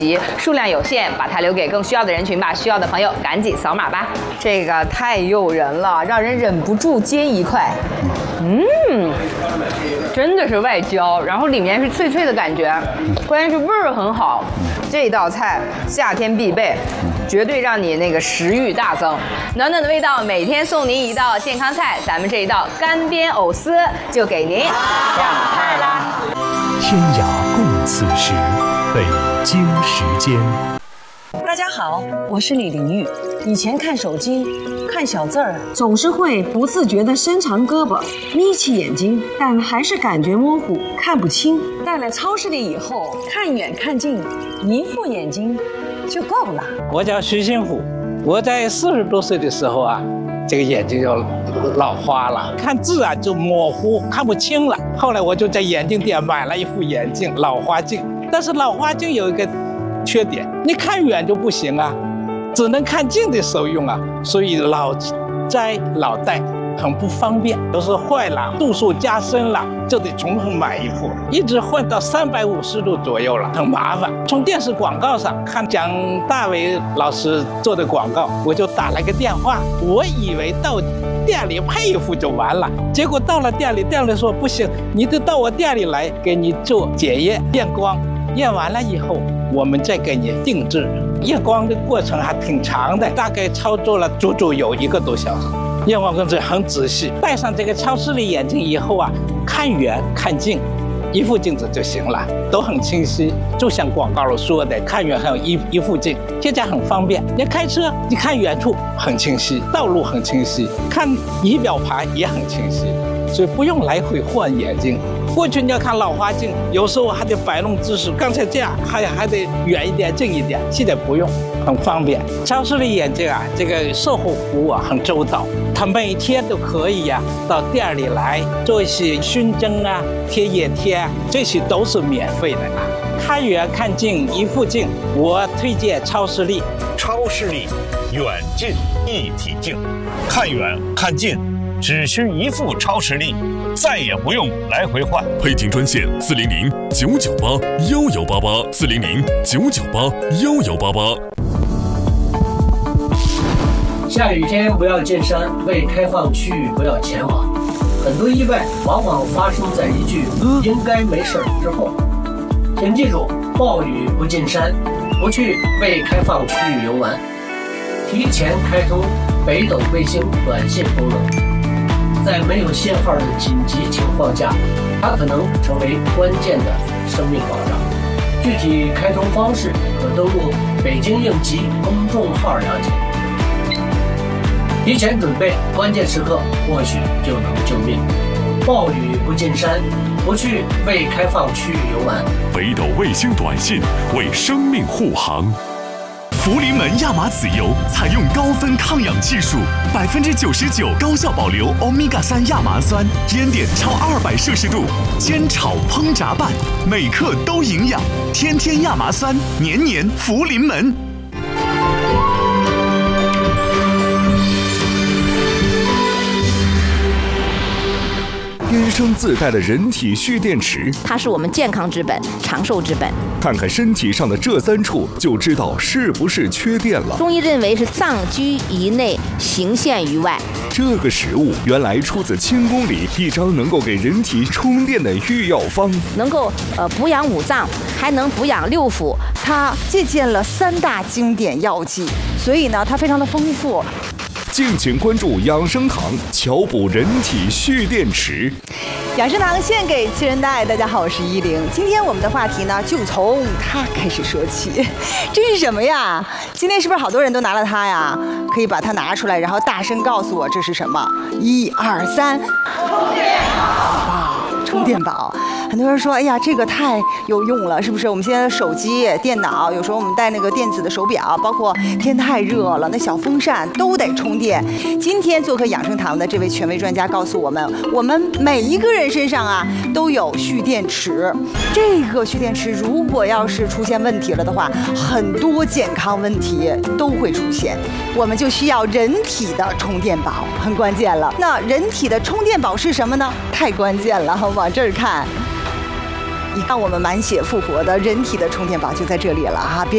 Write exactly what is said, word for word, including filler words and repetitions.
数量有限，把它留给更需要的人群吧。需要的朋友赶紧扫码吧。这个太诱人了，让人忍不住接一块。嗯，真的是外焦，然后里面是脆脆的感觉，关键是味儿很好。这道菜夏天必备，绝对让你那个食欲大增。暖暖的味道，每天送您一道健康菜，咱们这一道干煸藕丝就给您上菜啦。 天涯共此时，北京时间。 大家好，我是李玲玉。以前看手机，看小字儿，总是会不自觉地伸长胳膊，眯起眼睛，但还是感觉模糊，看不清。到了超市里以后，看远看近，一副眼睛就够了。 我叫徐新虎，我在四十多岁的时候啊，这个眼睛就老花了，看字啊就模糊，看不清了。后来我就在眼镜店买了一副眼镜，老花镜。但是老花镜有一个缺点，你看远就不行啊，只能看近的时候用啊，所以老摘老戴很不方便，有时候坏了，度数加深了，就得重新买一副，一直换到三百五十度左右了，很麻烦。从电视广告上看蒋大为老师做的广告，我就打了个电话，我以为到店里配一副就完了，结果到了店里，店里说不行，你得到我店里来给你做检验验光。验完了以后，我们再给你定制。验光的过程还挺长的，大概操作了足足有一个多小时。验光工作很仔细。戴上这个超视力眼镜以后啊，看远看近，一副镜子就行了，都很清晰。就像广告里说的，看远还有一一副镜，现在很方便。你开车，你看远处很清晰，道路很清晰，看仪表盘也很清晰，所以不用来回换眼镜。过去你要看老花镜，有时候还得摆弄姿势，刚才这样还还得远一点、近一点，现在不用，很方便。超视力眼镜啊，这个售后服务啊很周到，他每天都可以呀、啊、到店里来做一些熏蒸啊、贴眼贴啊，这些都是免费的啊。看远看近一副镜，我推荐超视力。 超视力远近一体镜，看远看近只需一副超视力，再也不用来回换。 配镜专线四零零九九八幺幺八八四零零九九八幺幺八八。 下雨天不要进山，未开放区域不要前往。很多意外往往发生在一句“应该没事”之后。请记住，暴雨不进山，不去未开放区域游玩。提前开通北斗卫星短信功能，在没有信号的紧急情况下，它可能成为关键的生命保障。具体开通方式可登录北京应急公众号了解。提前准备，关键时刻或许就能救命。暴雨不进山，不去未开放区域游玩。 北斗卫星短信为生命护航。福临门亚麻籽油采用高分抗氧技术，百分之九十九高效保留欧米伽三亚麻酸，烟点超二百摄氏度，煎炒烹炸拌，每克都营养。天天亚麻酸，年年福临门。 天生自带的人体蓄电池， 它是我们健康之本、长寿之本。 看看身体上的这三处，就知道是不是缺电了。 中医认为是脏居于内，形现于外。 这个食物原来出自清宫里一张能够给人体充电的御药方， 能够呃补养五脏，还能补养六腑。 它借鉴了三大经典药剂，所以呢，它非常的丰富。 敬请关注养生堂，巧补人体蓄电池。 养生堂献给七人代，大家好，我是依玲。今天我们的话题呢，就从它开始说起。这是什么呀？今天是不是好多人都拿了它呀？可以把它拿出来，然后大声告诉我这是什么？一二三，充电宝。充电宝，很多人说，哎呀，这个太有用了，是不是？我们现在的手机、电脑，有时候我们戴那个电子的手表，包括天太热了，那小风扇都得充电。今天做客养生堂的这位权威专家告诉我们，我们每一个人身上啊都有蓄电池。这个蓄电池如果要是出现问题了的话，很多健康问题都会出现，我们就需要人体的充电宝，很关键了。那人体的充电宝是什么呢？太关键了，往这儿看，你看我们满血复活的人体的充电宝就在这里了哈！别